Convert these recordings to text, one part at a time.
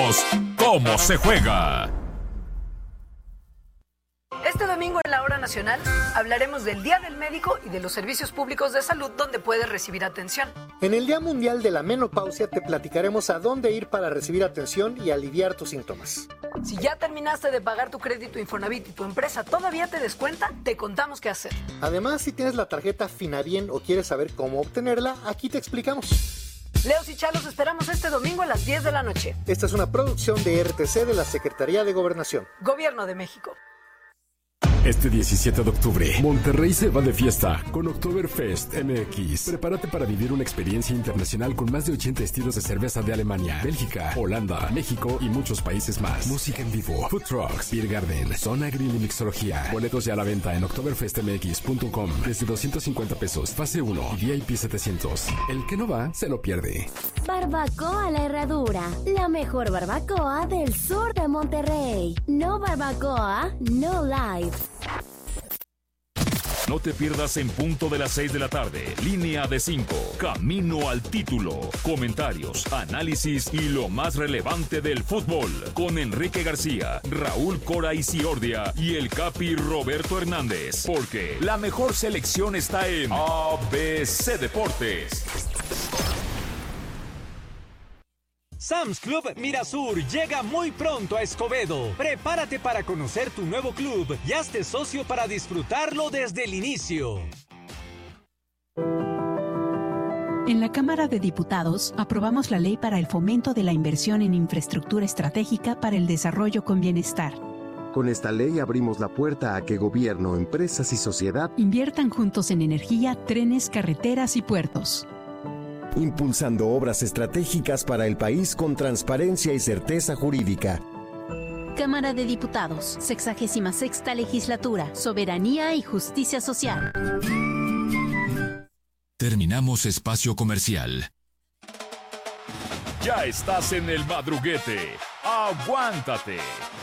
presentamos Cómo se juega. Este domingo en la Hora Nacional hablaremos del Día del Médico y de los servicios públicos de salud donde puedes recibir atención. En el Día Mundial de la Menopausia te platicaremos a dónde ir para recibir atención y aliviar tus síntomas. Si ya terminaste de pagar tu crédito Infonavit y tu empresa todavía te descuenta, te contamos qué hacer. Además, si tienes la tarjeta Finabien o quieres saber cómo obtenerla, aquí te explicamos. Leos y Chalos esperamos este domingo a las 10 de la noche. Esta es una producción de RTC de la Secretaría de Gobernación. Gobierno de México. Este 17 de octubre, Monterrey se va de fiesta con Oktoberfest MX. Prepárate para vivir una experiencia internacional con más de 80 estilos de cerveza de Alemania, Bélgica, Holanda, México y muchos países más. Música en vivo, food trucks, beer garden, zona grill y mixología. Boletos ya a la venta en oktoberfestmx.com desde 250 pesos, fase 1 y VIP 700. El que no va, se lo pierde. Barbacoa La Herradura, la mejor barbacoa del sur de Monterrey. No barbacoa, no life. No te pierdas en punto de las 6 de la tarde. Línea de 5. Camino al título. Comentarios, análisis y lo más relevante del fútbol. Con Enrique García, Raúl Cora Isiordia y el Capi Roberto Hernández. Porque la mejor selección está en ABC Deportes. Sam's Club Mirasur llega muy pronto a Escobedo. Prepárate para conocer tu nuevo club y hazte socio para disfrutarlo desde el inicio. En la Cámara de Diputados aprobamos la ley para el fomento de la inversión en infraestructura estratégica para el desarrollo con bienestar. Con esta ley abrimos la puerta a que gobierno, empresas y sociedad inviertan juntos en energía, trenes, carreteras y puertos. Impulsando obras estratégicas para el país con transparencia y certeza jurídica. Cámara de Diputados, 66ª Legislatura, Soberanía y Justicia Social. Terminamos espacio comercial. Ya estás en el madruguete. ¡Aguántate!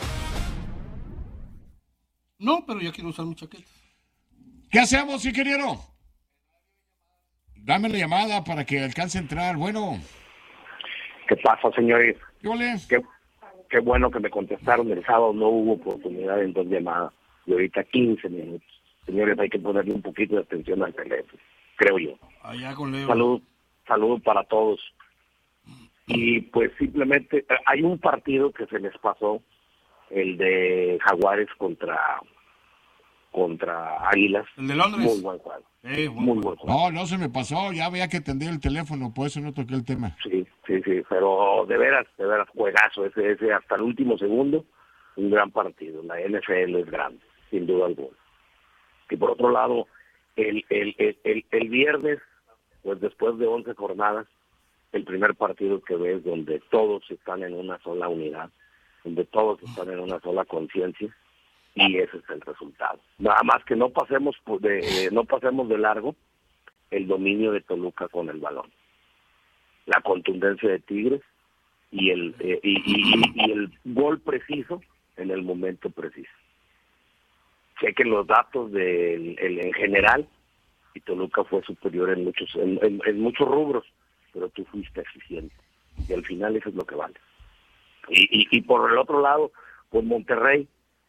No, pero ya quiero usar mi chaqueta. ¿Qué hacemos, ingeniero? Dame la llamada para que alcance a entrar. Bueno. ¿Qué pasa, señores? Qué bueno que me contestaron. El sábado no hubo oportunidad en 2 llamadas. Y ahorita 15 minutos. Señores, hay que ponerle un poquito de atención al teléfono, creo yo. Allá con Leo. Salud para todos. Y pues simplemente, hay un partido que se les pasó, el de Jaguares contra Águilas. El de Londres. Muy buen juego. Muy buen juego. No se me pasó, ya había que atender el teléfono, por eso no toqué el tema. Sí, pero de veras, juegazo, ese hasta el último segundo, un gran partido. La NFL es grande, sin duda alguna. Y por otro lado, el viernes, pues después de 11 jornadas, el primer partido que ves donde todos están en una sola unidad, donde todos están en una sola conciencia, y ese es el resultado. Nada más que no pasemos de largo el dominio de Toluca con el balón, la contundencia de Tigres y el gol preciso en el momento preciso. Chequen los datos en general, y Toluca fue superior en muchos rubros, pero tú fuiste eficiente, y al final eso es lo que vale. Y por el otro lado, pues Monterrey,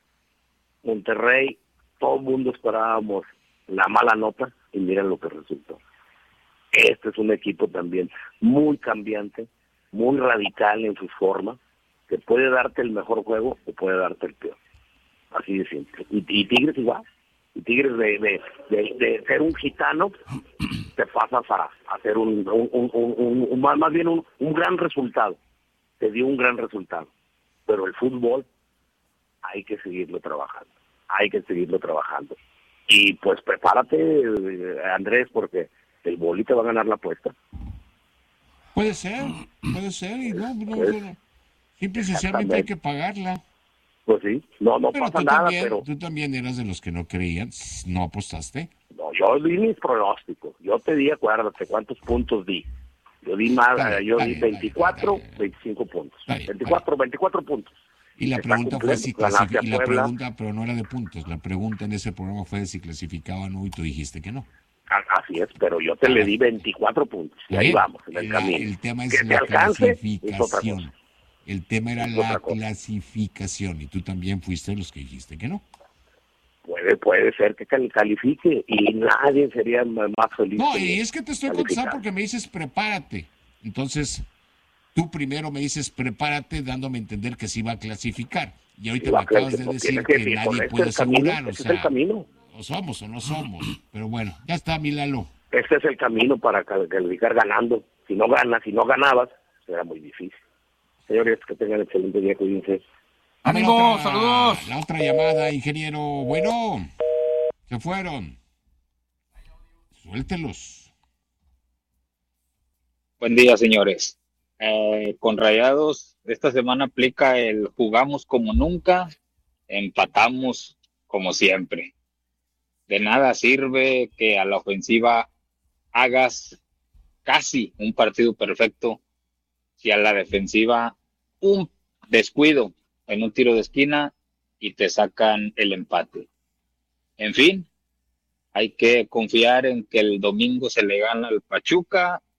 todo el mundo esperábamos la mala nota y miren lo que resultó. Este es un equipo también muy cambiante, muy radical en sus formas, que puede darte el mejor juego o puede darte el peor. Así de simple. Y Tigres igual. Y Tigres de ser un gitano, te pasas a hacer más bien un gran resultado. Te dio un gran resultado. Pero el fútbol hay que seguirlo trabajando. Y pues prepárate, Andrés, porque el Boli te va a ganar la apuesta. Puede ser, y no. Simple y sencillamente hay que pagarla. Pues sí, no pero pasa nada, pero... Tú también eras de los que no creían, no apostaste. No, yo di mis pronósticos, yo te di, acuérdate, ¿cuántos puntos di? Yo di más, di 24, 25 puntos. 24 puntos. Y la pregunta fue si clasificaban, pero no era de puntos. La pregunta en ese programa fue de si clasificaban o y tú dijiste que no. Así es, pero yo te le di 24 puntos. Y ahí vamos, en el camino. El tema es la clasificación. El tema era la clasificación y tú también fuiste de los que dijiste que no. Puede ser que califique y nadie sería más feliz. No, y es que te estoy contestando porque me dices prepárate. Entonces, tú primero me dices prepárate dándome a entender que sí va a clasificar. Y ahorita me acabas de decir que nadie puede asegurar. O sea, o somos o no somos. Pero bueno, ya está, mi Lalo. Este es el camino para calificar ganando. Si no ganabas, será muy difícil. Señores, que tengan excelente día, cuídense. Amigos, saludos. La otra llamada, ingeniero. Bueno, se fueron. Suéltelos. Buen día, señores. Con Rayados, esta semana aplica el jugamos como nunca, empatamos como siempre. De nada sirve que a la ofensiva hagas casi un partido perfecto si a la defensiva un descuido en un tiro de esquina y te sacan el empate. En fin, hay que confiar en que el domingo se le gana al Pachuca